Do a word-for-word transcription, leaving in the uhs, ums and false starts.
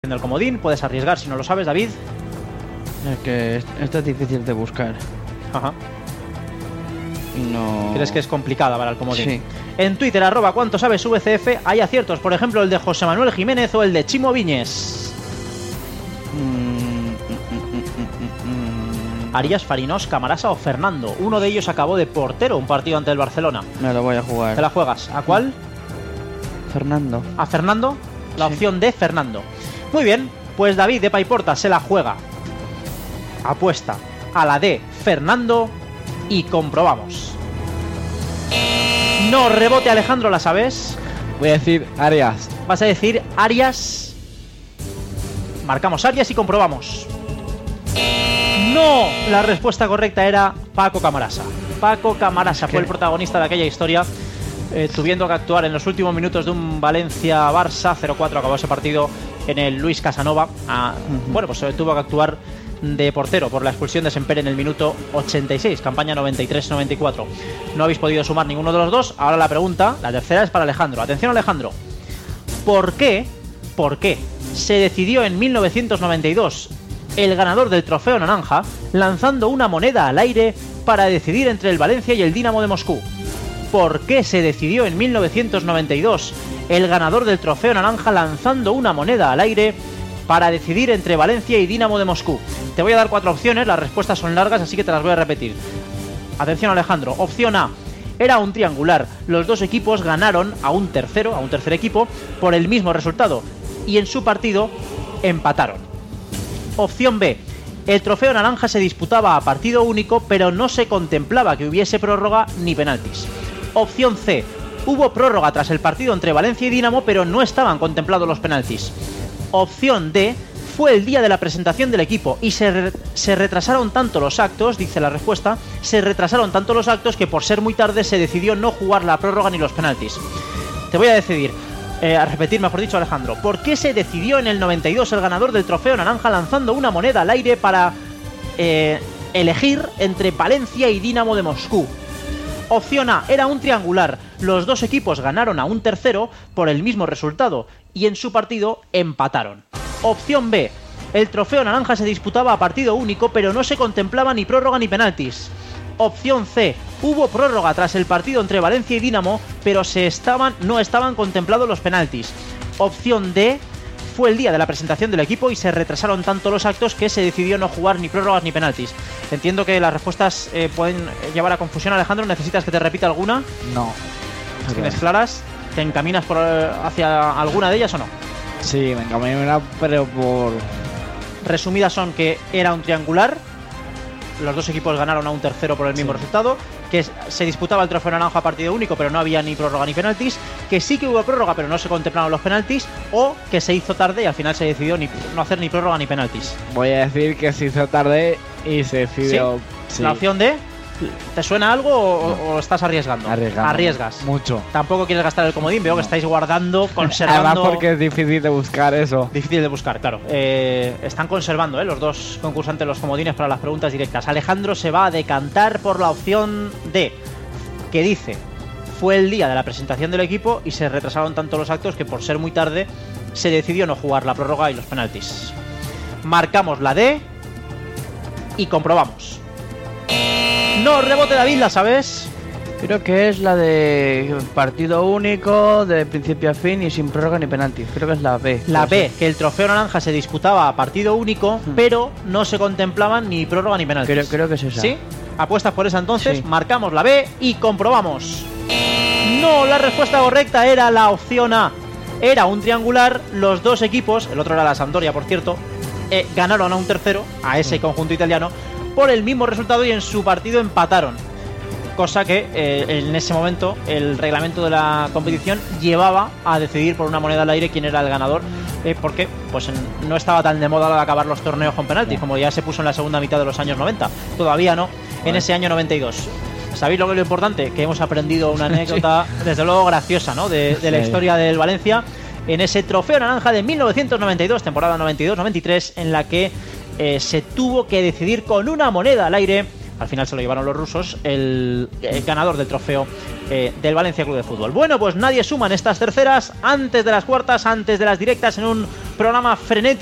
del comodín, puedes arriesgar si no lo sabes, David. Es que esto es difícil de buscar. Ajá. No. ¿Crees que es complicada para el comodín? Sí. En Twitter, arroba cuánto sabes V C F, hay aciertos, por ejemplo el de José Manuel Jiménez o el de Chimo Viñes. Mm, mm, mm, mm, mm. Arias, Farinos, Camarasa o Fernando. Uno de ellos acabó de portero un partido ante el Barcelona. Me lo voy a jugar. ¿Te la juegas? ¿A cuál? Fernando. ¿A Fernando? La Sí. opción de Fernando. Muy bien, pues David de Paiporta se la juega. Apuesta a la de Fernando y comprobamos. No, rebote Alejandro, ¿la sabes? Voy a decir Arias. Vas a decir Arias. Marcamos Arias y comprobamos. No, la respuesta correcta era Paco Camarasa. Paco Camarasa fue el protagonista de aquella historia, eh, tuviendo que actuar en los últimos minutos de un Valencia-Barça. Cero cuatro acabó ese partido en el Luis Casanova. Ah, uh-huh. Bueno, pues eh, tuvo que actuar de portero por la expulsión de Semper en el minuto ochenta y seis, campaña noventa y tres noventa y cuatro. No habéis podido sumar ninguno de los dos. Ahora la pregunta, la tercera, es para Alejandro. Atención, Alejandro. ¿Por qué, por qué se decidió en mil novecientos noventa y dos el ganador del trofeo naranja lanzando una moneda al aire para decidir entre el Valencia y el Dinamo de Moscú? ¿Por qué se decidió en mil novecientos noventa y dos el ganador del trofeo naranja lanzando una moneda al aire para decidir entre Valencia y Dinamo de Moscú? Te voy a dar cuatro opciones, las respuestas son largas, así que te las voy a repetir. Atención, Alejandro. Opción A: era un triangular. Los dos equipos ganaron a un tercero, a un tercer equipo, por el mismo resultado, y en su partido empataron. Opción B: el trofeo naranja se disputaba a partido único, pero no se contemplaba que hubiese prórroga ni penaltis. Opción C: hubo prórroga tras el partido entre Valencia y Dinamo, pero no estaban contemplados los penaltis. Opción D: fue el día de la presentación del equipo y se, re se retrasaron tanto los actos, dice la respuesta, se retrasaron tanto los actos que por ser muy tarde se decidió no jugar la prórroga ni los penaltis. Te voy a decidir, eh, a repetir mejor dicho, Alejandro. ¿Por qué se decidió en el noventa y dos el ganador del trofeo naranja lanzando una moneda al aire para eh, elegir entre Valencia y Dinamo de Moscú? Opción A: era un triangular. Los dos equipos ganaron a un tercero por el mismo resultado y en su partido empataron. Opción B: el trofeo naranja se disputaba a partido único, pero no se contemplaba ni prórroga ni penaltis. Opción C: hubo prórroga tras el partido entre Valencia y Dinamo, pero se estaban, no estaban contemplados los penaltis. Opción D: fue el día de la presentación del equipo y se retrasaron tanto los actos que se decidió no jugar ni prórrogas ni penaltis. Entiendo que las respuestas eh, pueden llevar a confusión, Alejandro. ¿Necesitas que te repita alguna? No. ¿Las tienes claras? ¿Te encaminas por, hacia alguna de ellas o no? Sí, me encaminé, pero por... Resumidas son que era un triangular, los dos equipos ganaron a un tercero por el mismo sí. resultado, que se disputaba el trofeo naranja a partido único, pero no había ni prórroga ni penaltis, que sí que hubo prórroga, pero no se contemplaron los penaltis, o que se hizo tarde y al final se decidió ni, no hacer ni prórroga ni penaltis. Voy a decir que se hizo tarde y se decidió... ¿Sí? ¿Sí? La opción D. ¿Te suena algo o, no. o estás arriesgando? Arriesgando. Arriesgas. Mucho. Tampoco quieres gastar el comodín, veo no. que estáis guardando, conservando... Además porque es difícil de buscar eso. Difícil de buscar, claro. Eh, están conservando eh, los dos concursantes los comodines para las preguntas directas. Alejandro se va a decantar por la opción D, que dice: fue el día de la presentación del equipo y se retrasaron tanto los actos que por ser muy tarde se decidió no jugar la prórroga y los penaltis. Marcamos la D y comprobamos. No, rebote David, ¿la sabes? Creo que es la de partido único, de principio a fin y sin prórroga ni penaltis. Creo que es la B. La B, que el trofeo naranja se disputaba a partido único, hmm. pero no se contemplaban ni prórroga ni penaltis. Creo, creo que es esa. ¿Sí? ¿Apuestas por esa entonces? Sí. Marcamos la B y comprobamos. No, la respuesta correcta era la opción A. Era un triangular, los dos equipos, el otro era la Sampdoria, por cierto, eh, ganaron a un tercero, a ese hmm. conjunto italiano, por el mismo resultado y en su partido empataron, cosa que eh, en ese momento el reglamento de la competición llevaba a decidir por una moneda al aire quién era el ganador, eh, porque pues en, no estaba tan de moda lo de acabar los torneos con penaltis, como ya se puso en la segunda mitad de los años noventa, todavía no, en ese año noventa y dos. ¿Sabéis lo que es lo importante? Que hemos aprendido una anécdota, sí. desde luego graciosa, ¿no? De, de la sí. historia del Valencia, en ese trofeo naranja de mil novecientos noventa y dos, temporada noventa y dos noventa y tres, en la que Eh, se tuvo que decidir con una moneda al aire, al final se lo llevaron los rusos, el, el ganador del trofeo eh, del Valencia Club de Fútbol. Bueno, pues nadie suma en estas terceras, antes de las cuartas, antes de las directas, en un programa frenético.